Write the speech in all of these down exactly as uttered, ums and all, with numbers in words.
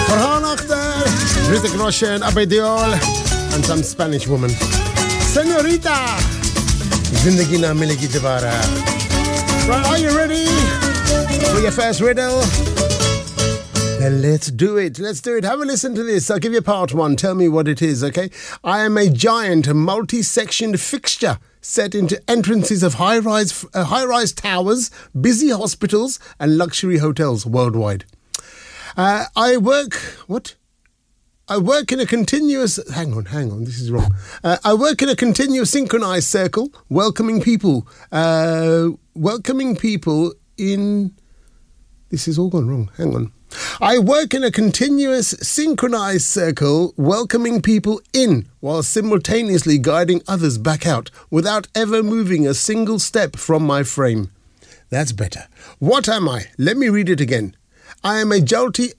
Farhan Akhtar, Hrithik Roshan, Abhay Deol, and some Spanish woman. Senorita, Zindagi Na Milegi Dobara. Right, are you ready for your first riddle? Then let's do it. Let's do it. Have a listen to this. I'll give you part one. Tell me what it is, okay? I am a giant multi-sectioned fixture set into entrances of high-rise uh, high-rise towers, busy hospitals, and luxury hotels worldwide. Uh, I work... What? I work in a continuous... Hang on, hang on. This is wrong. Uh, I work in a continuous synchronized circle, welcoming people. Uh, welcoming people in... This is all gone wrong. Hang on. I work in a continuous synchronized circle, welcoming people in while simultaneously guiding others back out without ever moving a single step from my frame. That's better. What am I? Let me read it again. I am a jolty...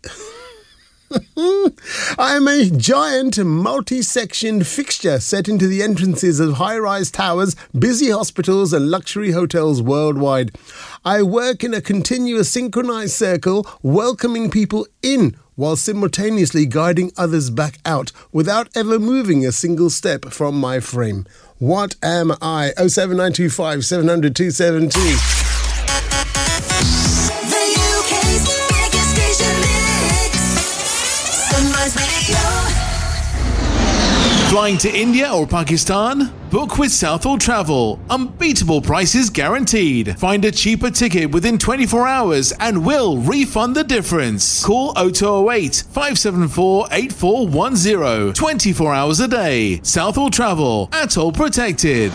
I am a giant multi-sectioned fixture set into the entrances of high-rise towers, busy hospitals and luxury hotels worldwide. I work in a continuous synchronized circle, welcoming people in while simultaneously guiding others back out without ever moving a single step from my frame. What am I? oh seven nine two five seven hundred two seven two. Flying to India or Pakistan? Book with Southall Travel. Unbeatable prices guaranteed. Find a cheaper ticket within twenty-four hours and we'll refund the difference. Call oh two oh eight, five seven four, eight four one oh. twenty-four hours a day. Southall Travel. Atoll protected.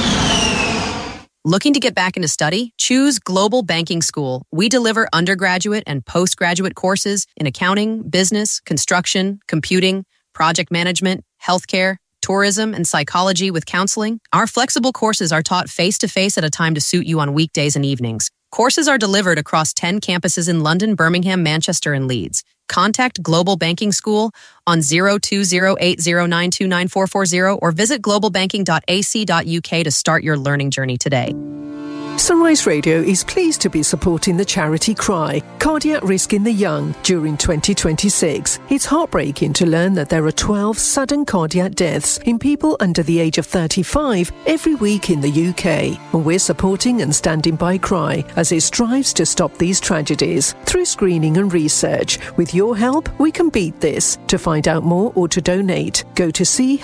Looking to get back into study? Choose Global Banking School. We deliver undergraduate and postgraduate courses in accounting, business, construction, computing, project management, healthcare, tourism, and psychology with counseling. Our flexible courses are taught face-to-face at a time to suit you on weekdays and evenings. Courses are delivered across ten campuses in London, Birmingham, Manchester, and Leeds. Contact Global Banking School on zero two zero eight zero nine two nine four four zero or visit global banking dot a c dot u k to start your learning journey today. Sunrise Radio is pleased to be supporting the charity Cry, Cardiac Risk in the Young, during twenty twenty-six. It's heartbreaking to learn that there are twelve sudden cardiac deaths in people under the age of thirty-five every week in the U K. And we're supporting and standing by Cry as it strives to stop these tragedies through screening and research. With your help, we can beat this. To find out more or to donate, go to c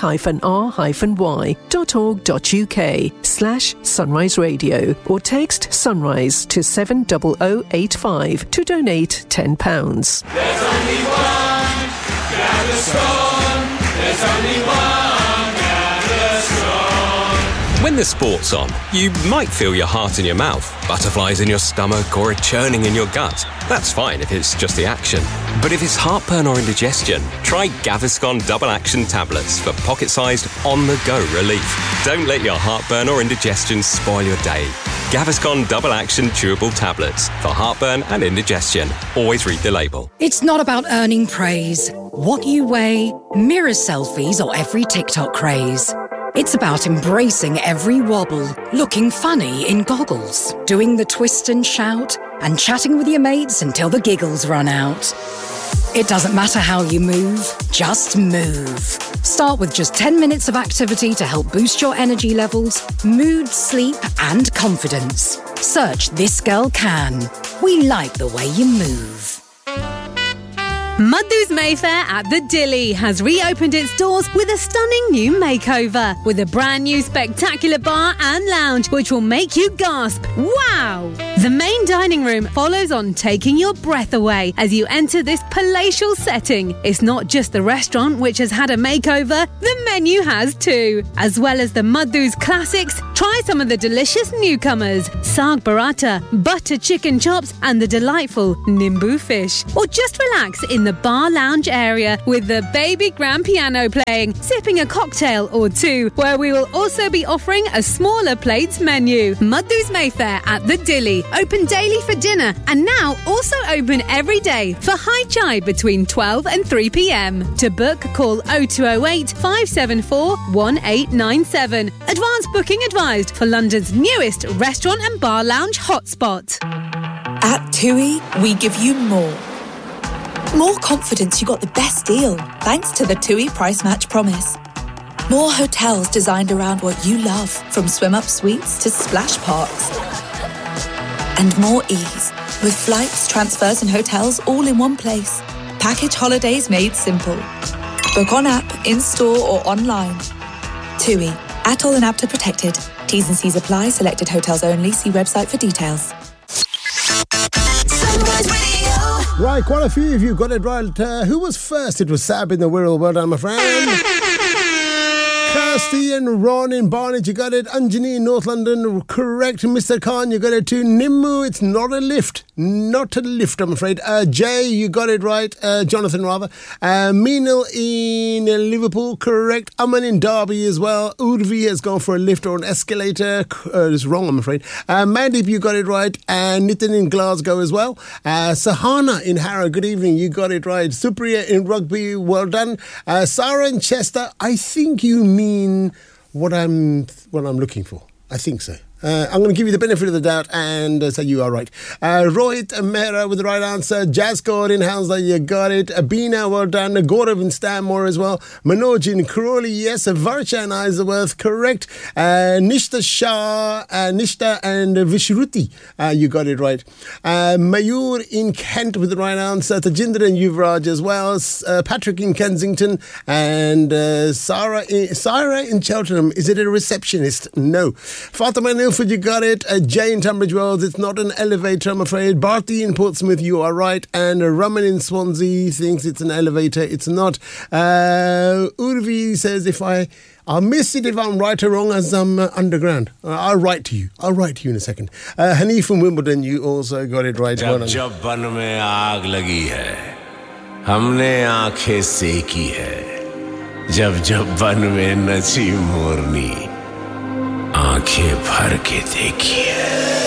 r y dot org dot u k slash Sunrise Radio or text Sunrise to seven zero zero eight five to donate ten pounds. There's only one, gather strong. There's only one, gather strong. When the sport's on, you might feel your heart in your mouth, butterflies in your stomach or a churning in your gut. That's fine if it's just the action. But if it's heartburn or indigestion, try Gaviscon Double Action Tablets for pocket-sized, on-the-go relief. Don't let your heartburn or indigestion spoil your day. Gaviscon Double Action Chewable Tablets for heartburn and indigestion. Always read the label. It's not about earning praise, what you weigh, mirror selfies or every TikTok craze. It's about embracing every wobble, looking funny in goggles, doing the twist and shout, and chatting with your mates until the giggles run out. It doesn't matter how you move, just move. Start with just ten minutes of activity to help boost your energy levels, mood, sleep, and confidence. Search This Girl Can. We like the way you move. Muddo's Mayfair at the Dilly has reopened its doors with a stunning new makeover, with a brand new spectacular bar and lounge which will make you gasp, wow! The main dining room follows on, taking your breath away as you enter this palatial setting. It's not just the restaurant which has had a makeover, the menu has too. As well as the Muddo's classics, try some of the delicious newcomers, Saag Paratha, butter chicken chops and the delightful Nimbu fish. Or just relax in the bar lounge area with the baby grand piano playing, sipping a cocktail or two, where we will also be offering a smaller plates menu. Muddo's Mayfair at the Dilly, open daily for dinner and now also open every day for high chai between twelve and three p.m. To book, call oh two oh eight, five seven four, one eight nine seven. Advance booking advised for London's newest restaurant and bar lounge hotspot. At TUI, we give you more. With more confidence, you got the best deal, thanks to the TUI Price Match Promise. More hotels designed around what you love, from swim-up suites to splash parks. And more ease, with flights, transfers and hotels all in one place. Package holidays made simple. Book on app, in-store or online. TUI. Atoll and A B T A protected. T's and C's apply. Selected hotels only. See website for details. Right, quite a few of you got it right. Uh, who was first? It was Sab in the Wirral. Well done, my friend. Kirsty and Ron in Barnet, you got it. Anjani in North London, correct. Mister Khan, you got it too. Nimmu, it's not a lift. Not a lift, I'm afraid. Uh, Jay, you got it right. Uh, Jonathan, rather. Uh, Meenal in uh, Liverpool, correct. Aman in Derby as well. Urvi has gone for a lift or an escalator. Uh, it's wrong, I'm afraid. Uh, Mandeep, you got it right. And Nitin in Glasgow as well. Uh, Sahana in Harrow, good evening. You got it right. Supriya in Rugby, well done. Uh, Sarah in Chester, I think you mean what I'm what I'm looking for. I think so. Uh, I'm going to give you the benefit of the doubt and uh, say you are right. Uh, Rohit Mehra with the right answer. Jaskor in Hounslow, you got it. Abina, well done. Gaurav in Stanmore as well. Manoj in Crawley, yes. Varsha in Isleworth, correct. Uh, Nishta Shah, uh, Nishta and Vishruti, uh, you got it right. Uh, Mayur in Kent with the right answer. Tajinder and Yuvraj as well. Uh, Patrick in Kensington and uh, Sarah, in, Sarah in Cheltenham. Is it a receptionist? No. Fatima Nilford, you got it. Uh, Jay in Tunbridge Wells, it's not an elevator, I'm afraid. Bharti in Portsmouth, you are right. And uh, Raman in Swansea thinks it's an elevator. It's not. Uh, Urvi says if I... I'll miss it if I'm right or wrong as I'm uh, underground. Uh, I'll write to you. I'll write to you in a second. Uh, Hanif from Wimbledon, you also got it right. जब जब बन में आग लगी है, हमने आंखें सेकी है. जब जब बन में नची मोरनी, आंखें भर के देखी है.